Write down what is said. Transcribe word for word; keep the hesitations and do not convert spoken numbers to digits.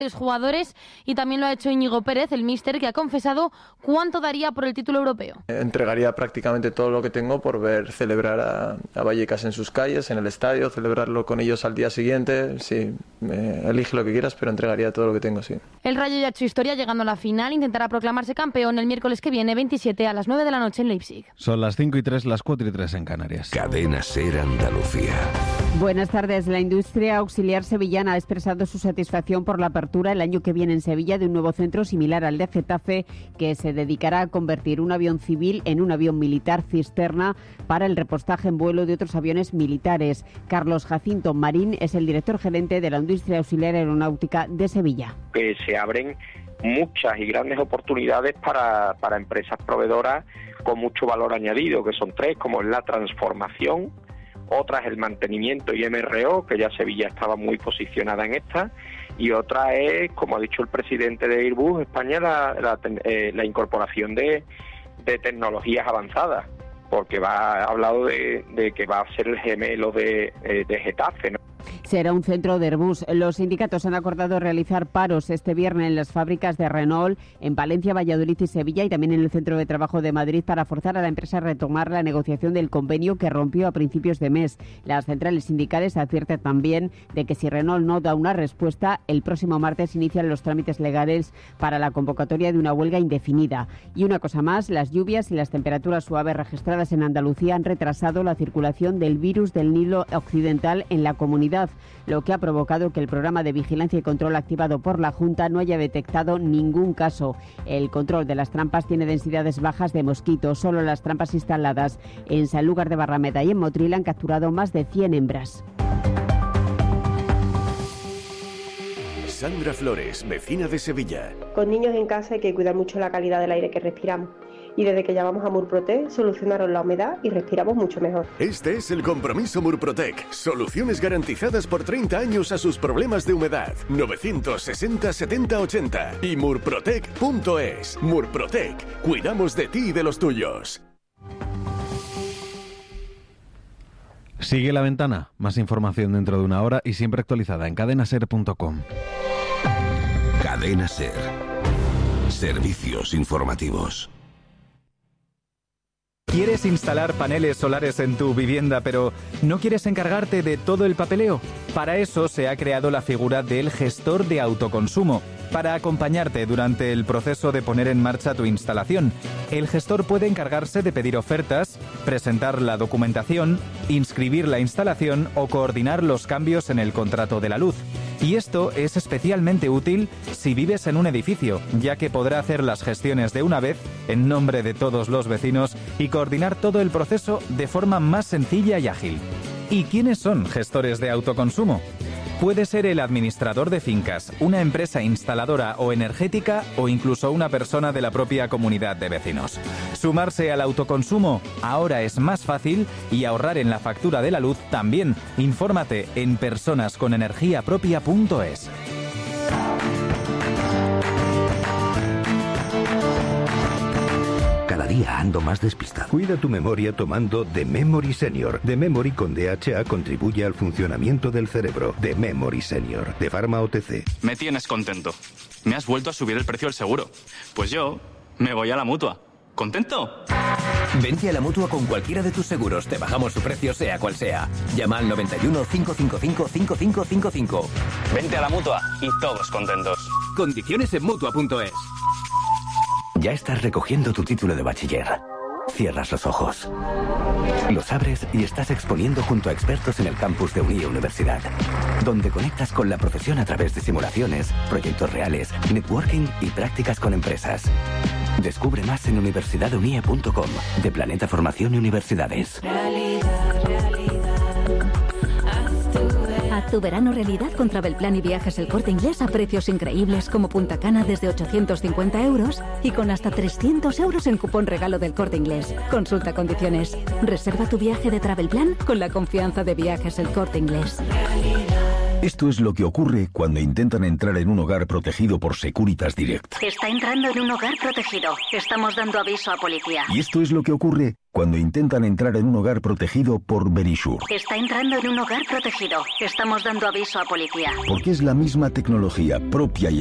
jugadores, y también lo ha hecho Íñigo Pérez, el míster, que ha confesado cuánto daría por el título europeo. Entregaría prácticamente todo lo que tengo por ver celebrar a, a Vallecas en sus calles, en el estadio, celebrarlo con ellos al día siguiente. Sí, eh, elige lo que quieras, pero entregaría todo lo que tengo, sí. El Rayo ya ha hecho historia llegando a la final, intentará proclamarse campeón el miércoles que viene, veintisiete, a las nueve de la noche en Leipzig. Son las cinco y tres, las cuatro y tres en Canarias. Cadena SER Andalucía. Buenas tardes. La industria auxiliar sevillana ha expresado su satisfacción por la apertura el año que viene en Sevilla de un nuevo centro similar al de Getafe, que se dedicará a convertir un avión civil en un avión militar cisterna para el repostaje en vuelo de otros aviones militares. Carlos Jacinto Marín es el director gerente de la industria auxiliar aeronáutica de Sevilla. Que se abren muchas y grandes oportunidades para, para empresas proveedoras con mucho valor añadido, que son tres, como es la transformación, otra es el mantenimiento y M R O, que ya Sevilla estaba muy posicionada en esta, y otra es, como ha dicho el presidente de Airbus España, la, la, eh, la incorporación de, de tecnologías avanzadas, porque va ha hablado de, de que va a ser el gemelo de, eh, de Getafe, ¿no? Será un centro de Airbus. Los sindicatos han acordado realizar paros este viernes en las fábricas de Renault, en Valencia, Valladolid y Sevilla, y también en el Centro de Trabajo de Madrid, para forzar a la empresa a retomar la negociación del convenio que rompió a principios de mes. Las centrales sindicales advierten también de que si Renault no da una respuesta, el próximo martes inician los trámites legales para la convocatoria de una huelga indefinida. Y una cosa más, las lluvias y las temperaturas suaves registradas en Andalucía han retrasado la circulación del virus del Nilo Occidental en la comunidad, lo que ha provocado que el programa de vigilancia y control activado por la Junta no haya detectado ningún caso. El control de las trampas tiene densidades bajas de mosquitos. Solo las trampas instaladas en Sanlúcar de Barrameda y en Motril han capturado más de cien hembras. Sandra Flores, vecina de Sevilla. Con niños en casa hay que cuidar mucho la calidad del aire que respiramos. Y desde que llamamos a Murprotec solucionaron la humedad y respiramos mucho mejor. Este es el compromiso Murprotec. Soluciones garantizadas por treinta años a sus problemas de humedad. novecientos sesenta setenta ochenta y murprotec punto es. Murprotec. Cuidamos de ti y de los tuyos. Sigue La Ventana. Más información dentro de una hora y siempre actualizada en cadena ser punto com. Cadena SER. Servicios informativos. ¿Quieres instalar paneles solares en tu vivienda, pero no quieres encargarte de todo el papeleo? Para eso se ha creado la figura del gestor de autoconsumo, para acompañarte durante el proceso de poner en marcha tu instalación. El gestor puede encargarse de pedir ofertas, presentar la documentación, inscribir la instalación o coordinar los cambios en el contrato de la luz. Y esto es especialmente útil si vives en un edificio, ya que podrá hacer las gestiones de una vez en nombre de todos los vecinos y coordinar todo el proceso de forma más sencilla y ágil. ¿Y quiénes son gestores de autoconsumo? Puede ser el administrador de fincas, una empresa instaladora o energética o incluso una persona de la propia comunidad de vecinos. Sumarse al autoconsumo ahora es más fácil y ahorrar en la factura de la luz también. Infórmate en personas con energía propia punto es. Cada día ando más despistado. Cuida tu memoria tomando The Memory Senior. The Memory con D H A contribuye al funcionamiento del cerebro. The Memory Senior, de Pharma O T C. Me tienes contento. Me has vuelto a subir el precio del seguro. Pues yo me voy a la Mutua. ¿Contento? Vente a la Mutua con cualquiera de tus seguros. Te bajamos su precio sea cual sea. Llama al noventa y uno, cinco cinco cinco, cinco cinco cinco cinco. Vente a la Mutua y todos contentos. Condiciones en Mutua punto es. Ya estás recogiendo tu título de bachiller. Cierras los ojos. Los abres y estás exponiendo junto a expertos en el campus de Unie Universidad, donde conectas con la profesión a través de simulaciones, proyectos reales, networking y prácticas con empresas. Descubre más en universidad unie punto com, de Planeta Formación y Universidades. Realidad, realidad. Haz tu verano realidad con Travelplan y Viajes El Corte Inglés a precios increíbles como Punta Cana desde ochocientos cincuenta euros y con hasta trescientos euros en cupón regalo del Corte Inglés. Consulta condiciones. Reserva tu viaje de Travelplan con la confianza de Viajes El Corte Inglés. Esto es lo que ocurre cuando intentan entrar en un hogar protegido por Securitas Direct. Está entrando en un hogar protegido. Estamos dando aviso a policía. Y esto es lo que ocurre cuando intentan entrar en un hogar protegido por Verisure. Está entrando en un hogar protegido. Estamos dando aviso a policía. Porque es la misma tecnología propia y